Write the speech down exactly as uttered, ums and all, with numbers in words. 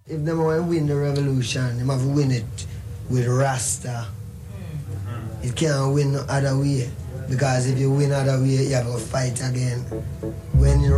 If they want to win the revolution, they have to win it with Rasta. Mm. It can't win no other way. Because if you win other way, you have to fight again. When